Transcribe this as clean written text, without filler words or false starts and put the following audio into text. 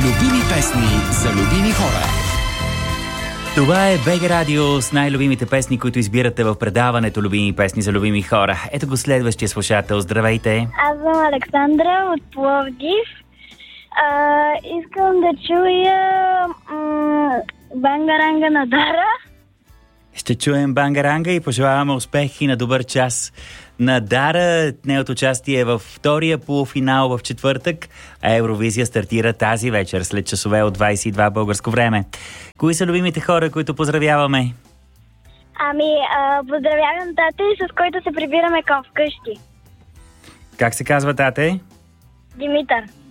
Любими песни за любими хора. Това е БГ Радио с най-любимите песни, които избирате в предаването Любими песни за любими хора. Ето го следващия слушател. Здравейте! Аз съм Александра от Пловдив. Искам да чуя Бангаранга на Дара. Ще чуем Бангаранга и пожелаваме успех и на добър час на Дара. Нейното участие във втория полуфинал в четвъртък, а Евровизия стартира тази вечер след часове от 22 българско време. Кои са любимите хора, които поздравяваме? Поздравявам тата и с който се прибираме към вкъщи. Как се казва тате? Димитър.